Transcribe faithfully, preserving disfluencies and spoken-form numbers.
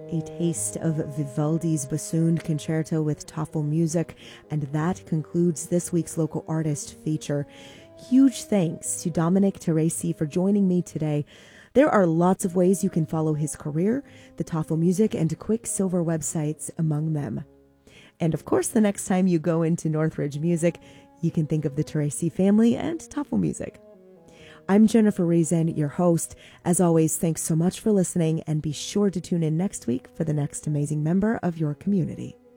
A taste of Vivaldi's bassoon concerto with Tafel Music, and that concludes this week's local artist feature. Huge thanks to Dominic Teresi for joining me today. There are lots of ways you can follow his career, the Tafel Music and Quicksilver websites among them. And of course, the next time you go into Northridge Music, you can think of the Teresi family and Tafel Music. I'm Jennifer Reason, your host. As always, thanks so much for listening, and be sure to tune in next week for the next amazing member of your community.